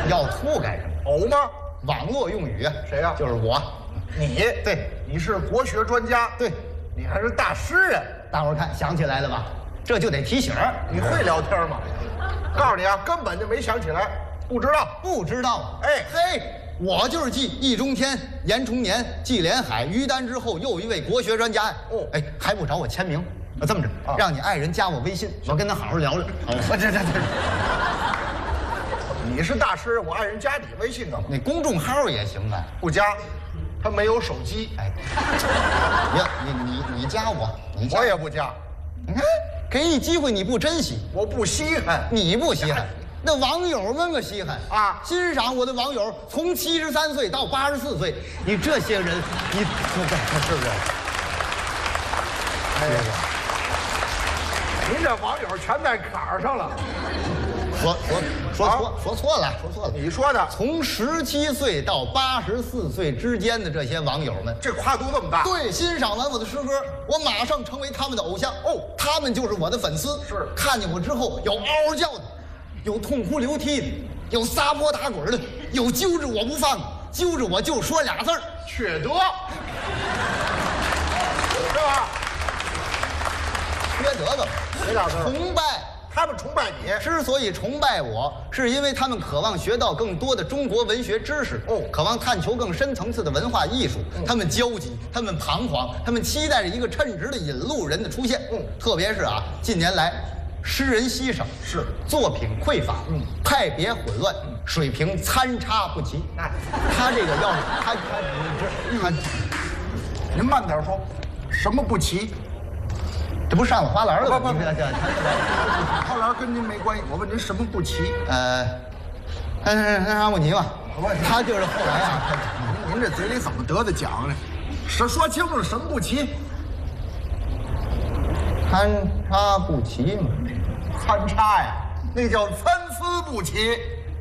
要吐干什么？ 呕吗？ 网络用语啊。 谁呀？ 就是我。 你对， 你是国学专家， 对， 你还是大诗人。 大伙儿看想起来了吧？这就得提醒儿。 你会聊天吗？告诉你啊，根本就没想起来，不知道。 不知道。 哎嘿，我就是继易中天、严崇年、纪连海、于丹之后又一位国学专家呀。 哦， 哎，还不找我签名？这么着，让你爱人加我微信，我跟他好好聊聊。这。 你是大师，我爱人加你微信干嘛？ 那公众号也行啊。 不加，他没有手机。 哎，你加我，你加我也不加。 你看，给你机会你不珍惜， 我不稀罕。 你不稀罕，那网友们可稀罕啊！ 欣赏我的网友从73岁到84岁，你这些人，你是不是？ 哎呀，您这网友全在坎儿上了。 说错了。 你说的， 从17岁到84岁之间的这些网友们， 这跨度这么大。 对，欣赏完我的诗歌，我马上成为他们的偶像。哦，他们就是我的粉丝。 是，看见我之后有嗷嗷叫的，有痛哭流涕的，有撒泼打滚的，有揪着我不放的，揪着我就说俩字儿： 缺德，是吧？ 缺德的， 哪俩字？ 崇拜。 他们崇拜你， 之所以崇拜我，是因为他们渴望学到更多的中国文学知识，渴望探求更深层次的文化艺术。他们焦急，他们彷徨，他们期待着一个称职的引路人的出现。特别是啊，近年来，诗人稀少， 是作品匮乏，派别混乱，水平参差不齐。他这个要是他， 您慢点说，什么不齐？ 这不上了花篮了吗？ 不，花篮跟您没关系。我问您什么不齐？ 那不齐嘛。他就是后来啊， 您这嘴里怎么得的奖呢？说清楚什么不齐？ 参差不齐嘛。 参差呀，那叫参差不齐。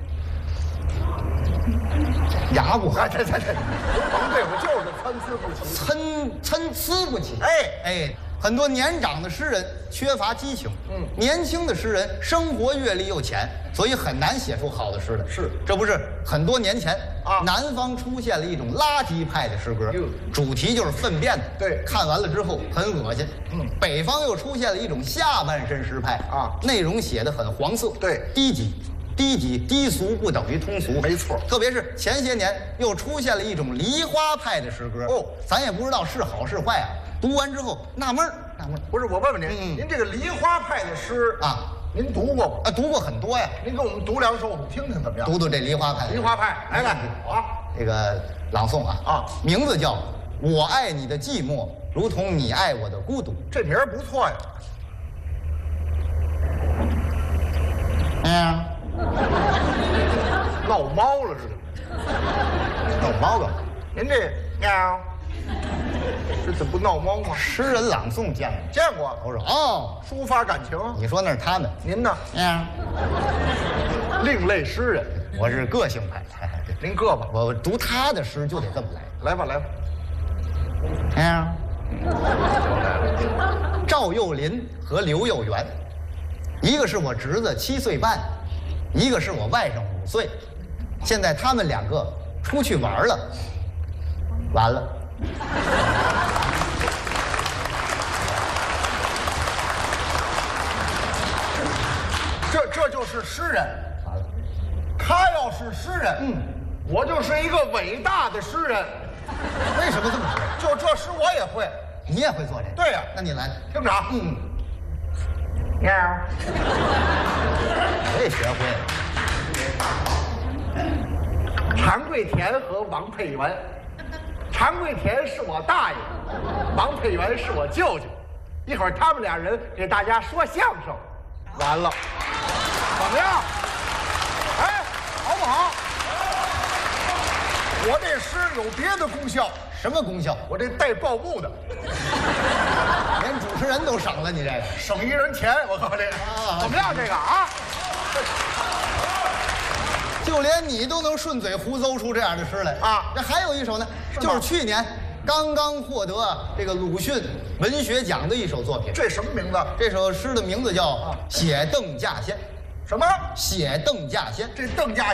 牙不好。 这，甭对我就是参差不齐。 参差不齐。哎。很多年长的诗人缺乏激情，年轻的诗人生活阅历又浅，所以很难写出好的诗来。 是， 这不是很多年前啊，南方出现了一种垃圾派的诗歌，主题就是粪便的。 对， 看完了之后很恶心。北方又出现了一种下半身诗派啊，内容写得很黄色， 对， 低级。低俗不等于通俗， 没错。 特别是前些年又出现了一种梨花派的诗歌，咱也不知道是好是坏啊。读完之后纳闷儿。 不是，我问问您，您这个梨花派的诗啊，您读过吗？ 读过很多呀。 您给我们读两首，我们听听怎么样？ 读这梨花派。 梨花派，来啊！ 这个朗诵啊，名字叫《我爱你的寂寞，如同你爱我的孤独》。 这名儿不错呀。闹猫了似的。 闹猫了？ 您这喵，这怎么不闹猫吗？ 诗人朗诵见过。 见过。 我说哦， 抒发感情。 你说那是他们， 您呢？另类诗人， 我是个性派。 您个吧。 我读他的诗就得这么来。 来吧。 赵又霖和刘又元，一个是我侄子7岁半，一个是我外甥5岁。现在他们两个出去玩了，完了。 这就是诗人。完了，他要是诗人，我就是一个伟大的诗人。 为什么这么说？ 就这诗我也会。 你也会做这个？ 对呀。 那你来， 听着啊。喵。 我也学会了。常贵田和王佩元，常贵田是我大爷，王佩元是我舅舅。一会儿他们俩人给大家说相声。完了，怎么样？哎，好不好？我这诗有别的功效。 什么功效？ 我这带报幕的， 连主持人都省了，你这个省一人钱。我告诉你，怎么样？这个啊， 就连你都能顺嘴胡诌出这样的诗来啊！这还有一首呢，就是去年刚刚获得这个鲁迅文学奖的一首作品。 这什么名字？ 这首诗的名字叫《写邓稼先》。 什么？ 写邓稼先。 这邓稼